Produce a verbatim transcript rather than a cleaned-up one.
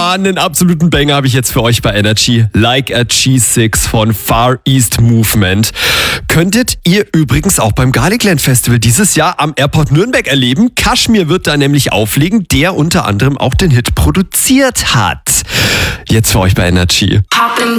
Mann, einen absoluten Banger habe ich jetzt für euch bei Energy. Like a G six von Far East Movement. Könntet ihr übrigens auch beim Garlicland Festival dieses Jahr am Airport Nürnberg erleben. Kashmir wird da nämlich auflegen, der unter anderem auch den Hit produziert hat. Jetzt für euch bei Energy.